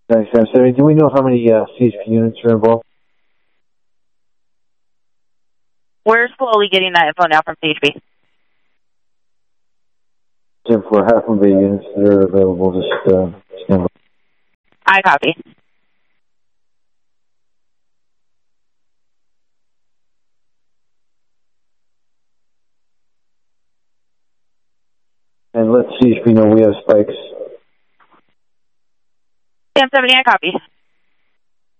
Thanks, Sam 70. Do we know how many CHP units are involved? We're slowly getting that info now from CHP. 10-4, half of the units that are available, just stand by. I copy. And let CHP know we have spikes. Sam 70, I copy.